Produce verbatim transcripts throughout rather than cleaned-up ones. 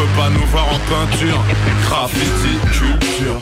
veut pas nous voir en peinture. Graffiti culture.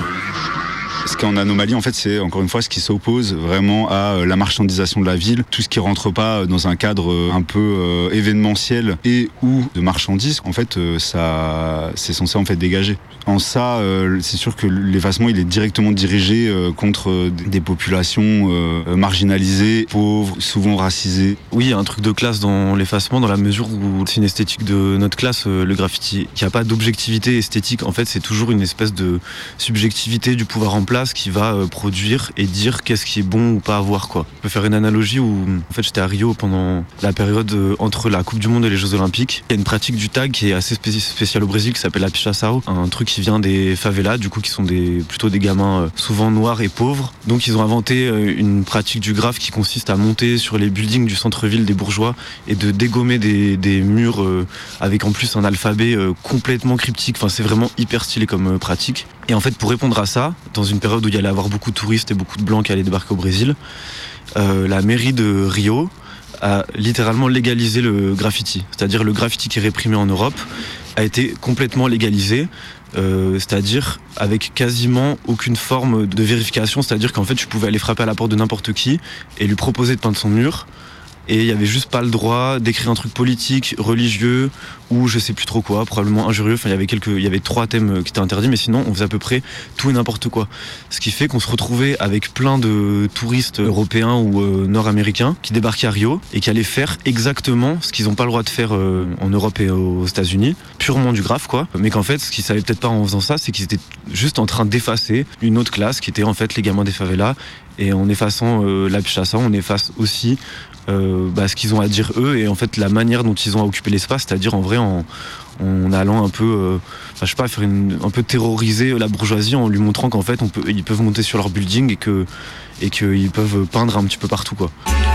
Ce qui est en anomalie, en fait, c'est encore une fois ce qui s'oppose vraiment à la marchandisation de la ville. Tout ce qui rentre pas dans un cadre un peu euh, événementiel et ou de marchandises, en fait, euh, ça, c'est censé en fait dégager. En ça, euh, c'est sûr que l'effacement, il est directement dirigé euh, contre des populations euh, marginalisées, pauvres, souvent racisées. Oui, il y a un truc de classe dans l'effacement, dans la mesure où c'est une esthétique de notre classe, euh, le graffiti. Il n'y a pas d'objectivité esthétique. En fait, c'est toujours une espèce de subjectivité du pouvoir en place qui va euh, produire et dire qu'est-ce qui est bon ou pas à voir, quoi. Je peux faire une analogie où, en fait, j'étais à Rio pendant la période euh, entre la Coupe du Monde et les Jeux Olympiques. Il y a une pratique du tag qui est assez spé- spéciale au Brésil qui s'appelle la pichação, un truc qui vient des favelas, du coup, qui sont des, plutôt des gamins euh, souvent noirs et pauvres. Donc, ils ont inventé euh, une pratique du graphe qui consiste à monter sur les buildings du centre-ville des bourgeois et de dégommer des, des murs euh, avec en plus un alphabet euh, complètement cryptique. Enfin, c'est vraiment hyper stylé comme euh, pratique. Et en fait, pour répondre à ça, dans une période où il y allait avoir beaucoup de touristes et beaucoup de blancs qui allaient débarquer au Brésil, euh, la mairie de Rio a littéralement légalisé le graffiti. C'est-à-dire le graffiti qui est réprimé en Europe a été complètement légalisé. Euh, c'est-à-dire avec quasiment aucune forme de vérification, c'est-à-dire qu'en fait tu pouvais aller frapper à la porte de n'importe qui et lui proposer de peindre son mur, et il y avait juste pas le droit d'écrire un truc politique, religieux ou je sais plus trop quoi, probablement injurieux. Enfin, il y avait quelques, il y avait trois thèmes qui étaient interdits, mais sinon on faisait à peu près tout et n'importe quoi. Ce qui fait qu'on se retrouvait avec plein de touristes européens ou euh, nord-américains qui débarquaient à Rio et qui allaient faire exactement ce qu'ils n'ont pas le droit de faire euh, en Europe et aux États-Unis, purement du graphe, quoi. Mais qu'en fait, ce qu'ils savaient peut-être pas en faisant ça, c'est qu'ils étaient juste en train d'effacer une autre classe qui était en fait les gamins des favelas. Et en effaçant euh, la pichação, on efface aussi Euh, bah, ce qu'ils ont à dire eux et en fait la manière dont ils ont à occuper l'espace, c'est-à-dire en vrai en, en allant un peu, euh, enfin, je sais pas, faire une, un peu terroriser la bourgeoisie en lui montrant qu'en fait on peut, ils peuvent monter sur leur building et que et qu'ils peuvent peindre un petit peu partout, quoi.